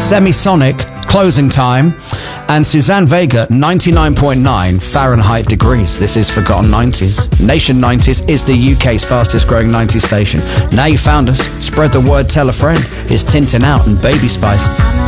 Semisonic, Closing Time, and Suzanne Vega, 99.9 Fahrenheit degrees. This is Forgotten 90s. Nation 90s is the UK's fastest growing 90s station. Now you found us, spread the word, tell a friend. It's Tintin Out and Baby Spice.